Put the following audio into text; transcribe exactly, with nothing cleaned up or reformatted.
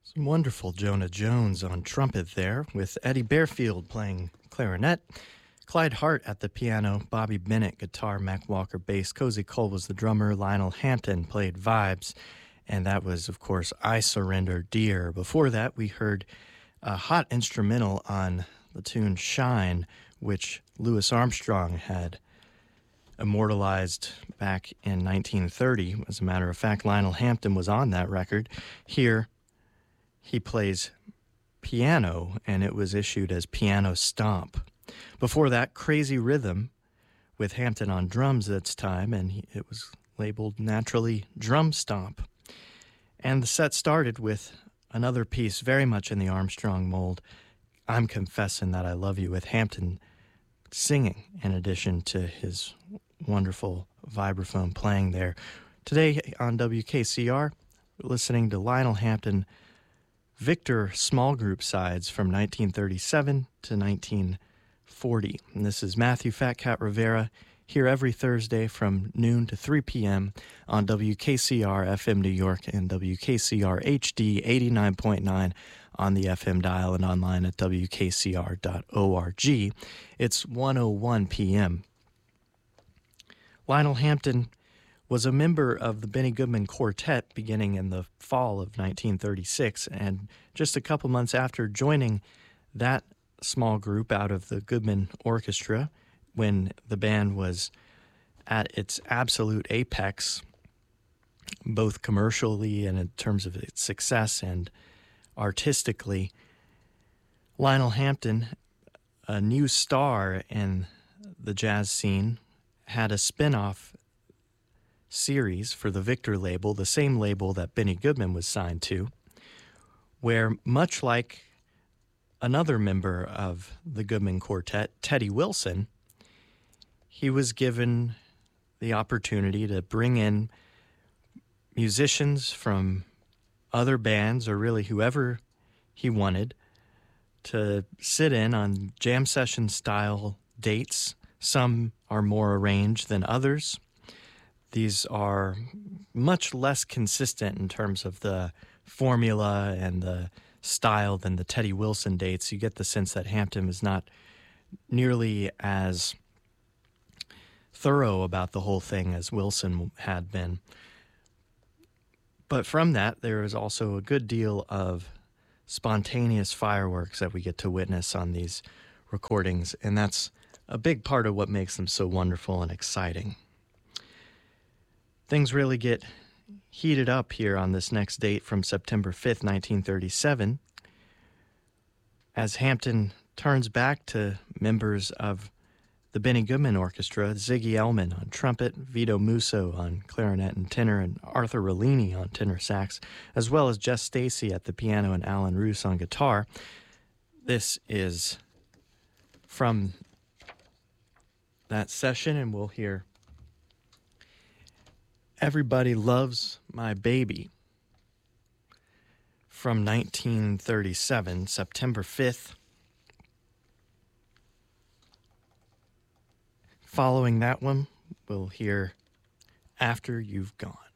Some wonderful Jonah Jones on trumpet there, with Eddie Bearfield playing clarinet, Clyde Hart at the piano, Bobby Bennett guitar, Mac Walker bass, Cozy Cole was the drummer, Lionel Hampton played vibes, and that was, of course, I Surrender Dear. Before that, we heard a hot instrumental on the tune Shine, which Louis Armstrong had immortalized back in nineteen thirty. As a matter of fact, Lionel Hampton was on that record. Here, he plays piano, and it was issued as Piano Stomp. Before that, Crazy Rhythm with Hampton on drums at its time, and he, it was labeled naturally Drum Stomp. And the set started with another piece very much in the Armstrong mold, I'm Confessing That I Love You, with Hampton singing in addition to his wonderful vibraphone playing there. Today on W K C R, we're listening to Lionel Hampton Victor small group sides from nineteen thirty-seven to nineteen forty. And this is Matthew Fat Cat Rivera, here every Thursday from noon to three p.m. on W K C R F M New York and W K C R H D eighty-nine point nine on the F M dial and online at W K C R dot org. It's one oh one p.m. Lionel Hampton was a member of the Benny Goodman Quartet beginning in the fall of nineteen thirty-six, and just a couple months after joining that small group out of the Goodman Orchestra, when the band was at its absolute apex, both commercially and in terms of its success and artistically, Lionel Hampton, a new star in the jazz scene, had a spin-off series for the Victor label, the same label that Benny Goodman was signed to, where, much like another member of the Goodman Quartet, Teddy Wilson, he was given the opportunity to bring in musicians from other bands, or really whoever he wanted, to sit in on jam session style dates. Some are more arranged than others. These are much less consistent in terms of the formula and the style than the Teddy Wilson dates. You get the sense that Hampton is not nearly as thorough about the whole thing as Wilson had been. But from that, there is also a good deal of spontaneous fireworks that we get to witness on these recordings, and that's a big part of what makes them so wonderful and exciting. Things really get heated up here on this next date from September fifth, nineteen thirty-seven, as Hampton turns back to members of the Benny Goodman Orchestra, Ziggy Elman on trumpet, Vito Musso on clarinet and tenor, and Arthur Rollini on tenor sax, as well as Jess Stacy at the piano and Alan Roos on guitar. This is from that session, and we'll hear Everybody Loves My Baby from nineteen thirty-seven, September fifth. Following that one, we'll hear After You've Gone.